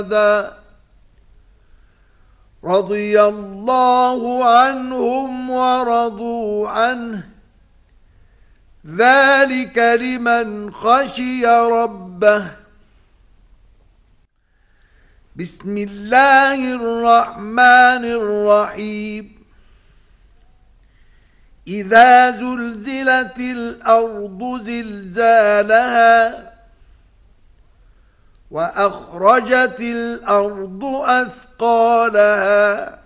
رضي الله عنهم ورضوا عنه ذلك لمن خشي ربه. بسم الله الرحمن الرحيم. إذا زلزلت الأرض زلزالها وأخرجت الأرض أثقالها